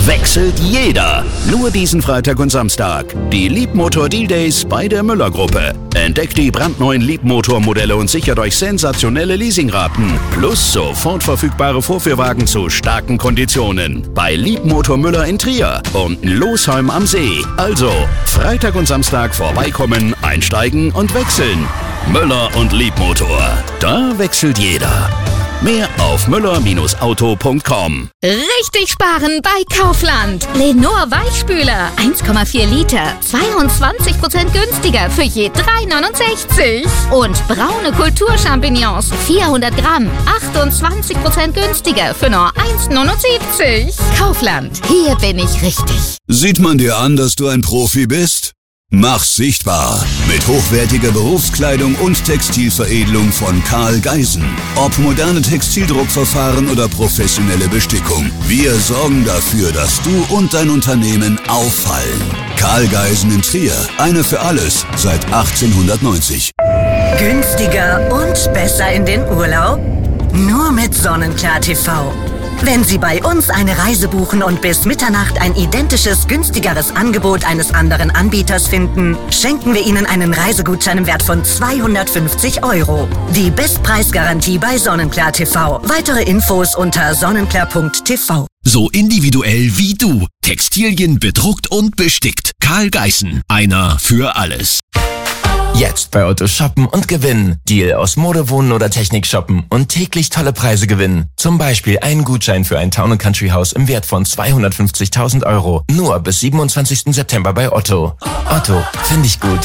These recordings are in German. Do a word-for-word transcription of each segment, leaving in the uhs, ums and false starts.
wechselt jeder. Nur diesen Freitag und Samstag. Die Leapmotor Deal Days bei der Müller-Gruppe. Entdeckt die brandneuen Leapmotor-Modelle und sichert euch sensationelle Leasingraten. Plus sofort verfügbare Vorführwagen zu starken Konditionen. Bei Leapmotor Müller in Trier und Losheim am See. Also, Freitag und Samstag vorbeikommen, einsteigen und wechseln. Müller und Leapmotor. Da wechselt jeder. Mehr auf müller Auto punkt com. Richtig sparen bei Kaufland. Lenor Weichspüler, eins Komma vier Liter, zweiundzwanzig Prozent günstiger für je drei neunundsechzig. Und braune Kulturchampignons, vierhundert Gramm, achtundzwanzig Prozent günstiger für nur eins neunundsiebzig. Kaufland, hier bin ich richtig. Sieht man dir an, dass du ein Profi bist? Mach's sichtbar mit hochwertiger Berufskleidung und Textilveredelung von Karl Geisen. Ob moderne Textildruckverfahren oder professionelle Bestickung. Wir sorgen dafür, dass du und dein Unternehmen auffallen. Karl Geisen in Trier. Eine für alles seit achtzehnhundertneunzig. Günstiger und besser in den Urlaub? Nur mit Sonnenklar T V. Wenn Sie bei uns eine Reise buchen und bis Mitternacht ein identisches, günstigeres Angebot eines anderen Anbieters finden, schenken wir Ihnen einen Reisegutschein im Wert von zweihundertfünfzig Euro. Die Bestpreisgarantie bei Sonnenklar T V. Weitere Infos unter sonnenklar punkt t v. So individuell wie du. Textilien bedruckt und bestickt. Karl Geisen. Einer für alles. Jetzt bei Otto shoppen und gewinnen. Deal aus Mode, Wohnen oder Technik shoppen und täglich tolle Preise gewinnen. Zum Beispiel einen Gutschein für ein Town and Country Haus im Wert von zweihundertfünfzigtausend Euro. Nur bis siebenundzwanzigsten September bei Otto. Otto, finde ich gut.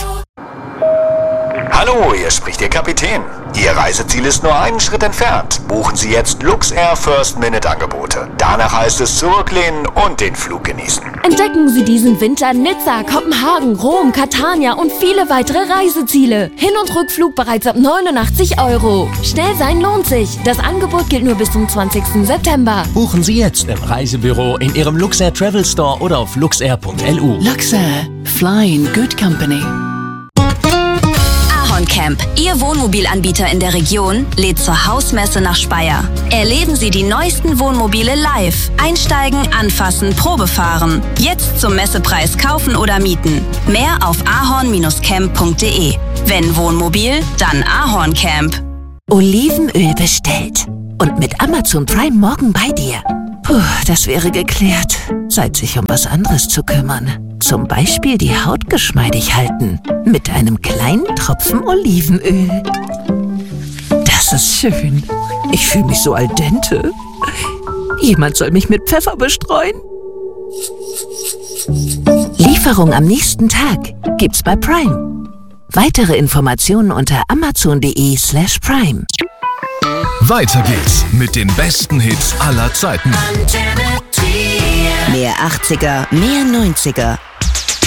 Hallo, hier spricht Ihr Kapitän. Ihr Reiseziel ist nur einen Schritt entfernt. Buchen Sie jetzt Luxair First-Minute-Angebote. Danach heißt es zurücklehnen und den Flug genießen. Entdecken Sie diesen Winter Nizza, Kopenhagen, Rom, Catania und viele weitere Reiseziele. Hin- und Rückflug bereits ab neunundachtzig Euro. Schnell sein lohnt sich. Das Angebot gilt nur bis zum zwanzigsten September. Buchen Sie jetzt im Reisebüro, in Ihrem Luxair Travel Store oder auf luxair punkt l u. Luxair. Flying good company. Camp, Ihr Wohnmobilanbieter in der Region, lädt zur Hausmesse nach Speyer. Erleben Sie die neuesten Wohnmobile live. Einsteigen, anfassen, Probe fahren. Jetzt zum Messepreis kaufen oder mieten. Mehr auf ahorn camp punkt de. Wenn Wohnmobil, dann Ahorn Camp. Olivenöl bestellt. Und mit Amazon Prime morgen bei dir. Puh, das wäre geklärt. Zeit, sich um was anderes zu kümmern. Zum Beispiel die Haut geschmeidig halten. Mit einem kleinen Tropfen Olivenöl. Das ist schön. Ich fühle mich so al dente. Jemand soll mich mit Pfeffer bestreuen. Lieferung am nächsten Tag gibt's bei Prime. Weitere Informationen unter amazon punkt de slash prime. Weiter geht's mit den besten Hits aller Zeiten. Mehr achtziger, mehr neunziger.